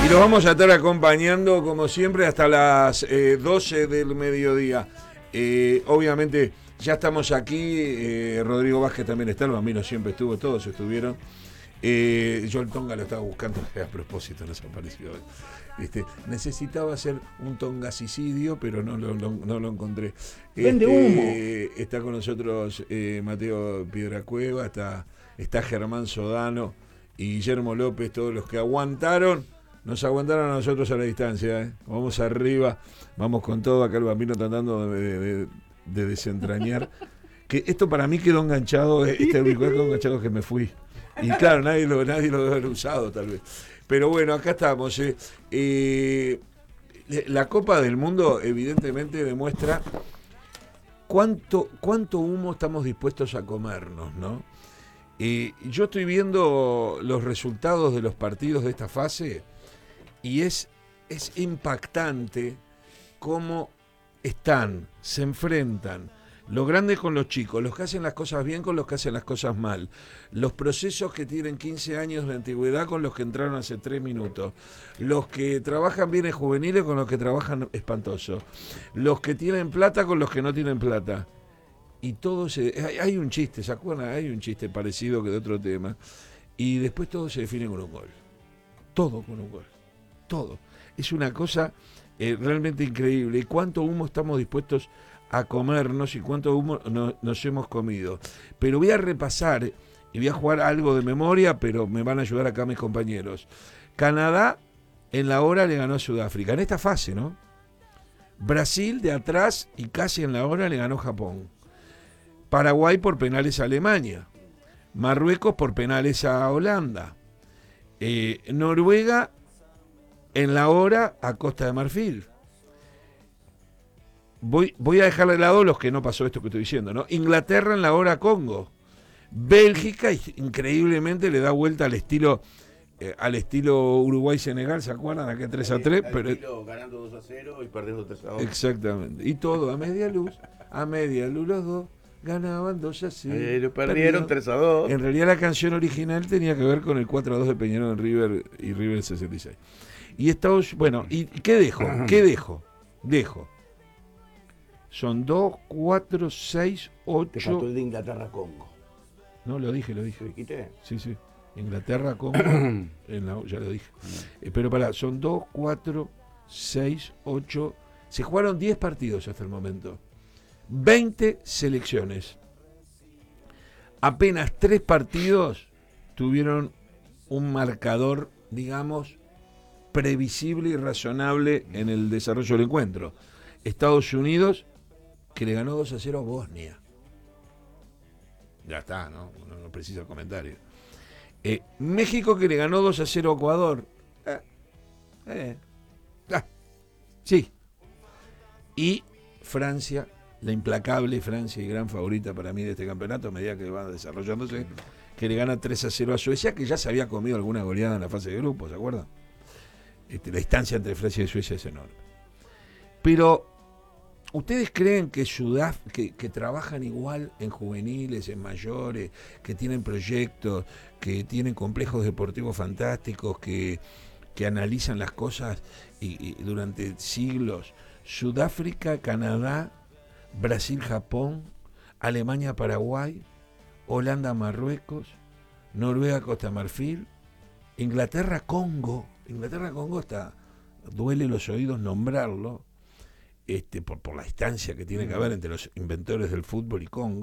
los vamos a estar acompañando como siempre hasta las 12 del mediodía. Obviamente ya estamos aquí, Rodrigo Vázquez también está, el Bambino siempre estuvo, todos estuvieron. Yo el Tonga lo estaba buscando a propósito, nos apareció. Necesitaba hacer un tongacicidio, pero no lo encontré. Vende humo. Está con nosotros Mateo Piedracueva, está Germán Sodano y Guillermo López, todos los que aguantaron. Nos aguantaron a nosotros a la distancia, Vamos arriba, vamos con todo. Acá el Bambino tratando de desentrañar. Que esto para mí quedó enganchado, este auricular quedó enganchado que me fui. Y claro, nadie lo debe haber usado tal vez. Pero bueno, acá estamos. La Copa del Mundo evidentemente demuestra cuánto humo estamos dispuestos a comernos, ¿no? Yo estoy viendo los resultados de los partidos de esta fase y es impactante cómo se enfrentan los grandes con los chicos, los que hacen las cosas bien con los que hacen las cosas mal, los procesos que tienen 15 años de antigüedad con los que entraron hace 3 minutos, los que trabajan bien en juveniles con los que trabajan espantoso, los que tienen plata con los que no tienen plata. Y todo hay un chiste, ¿se acuerdan? Hay un chiste parecido que de otro tema. Y después todo se define con un gol. Todo con un gol. Todo. Es una cosa realmente increíble. Y cuánto humo estamos dispuestos a comernos y cuánto humo nos hemos comido. Pero voy a repasar y voy a jugar algo de memoria, pero me van a ayudar acá mis compañeros. Canadá en la hora le ganó a Sudáfrica. En esta fase, ¿no? Brasil de atrás y casi en la hora le ganó Japón. Paraguay por penales a Alemania. Marruecos por penales a Holanda. Noruega en la hora a Costa de Marfil. Voy a dejar de lado los que no pasó esto que estoy diciendo, ¿no? Inglaterra en la hora a Congo. Bélgica increíblemente le da vuelta al estilo Uruguay-Senegal, ¿se acuerdan? Aquel 3-3, pero ganando 2-0 y perdiendo 3-2. Exactamente. Y todo a media luz los dos ganaban 2-0. Perdieron 3-2. En realidad la canción original tenía que ver con el 4-2 de Peñarol en River y River 66. Y ¿y qué dejo? ¿Qué dejo? Son 2, 4, 6, 8. Te faltó el de Inglaterra-Congo. No, lo dije. ¿Lo dijiste? Sí. Inglaterra, Congo, ya lo dije. Pero son 2, 4, 6, 8. Se jugaron 10 partidos hasta el momento. 20 selecciones. Apenas 3 partidos tuvieron un marcador, digamos, previsible y razonable en el desarrollo del encuentro. Estados Unidos, que le ganó 2-0 a Bosnia. Ya está, ¿no? No precisa comentario. México, que le ganó 2-0 a Ecuador. Sí. Y Francia, la implacable Francia y gran favorita para mí de este campeonato, a medida que va desarrollándose, que le gana 3-0 a Suecia, que ya se había comido alguna goleada en la fase de grupo, ¿se acuerdan? La distancia entre Francia y Suecia es enorme. Pero, ¿ustedes creen que que trabajan igual en juveniles, en mayores, que tienen proyectos, que tienen complejos deportivos fantásticos, que analizan las cosas y durante siglos? Sudáfrica, Canadá, Brasil, Japón, Alemania, Paraguay, Holanda, Marruecos, Noruega, Costa Marfil, Inglaterra, Congo. Inglaterra, Congo duele los oídos nombrarlo, por la distancia que tiene que haber entre los inventores del fútbol y Congo.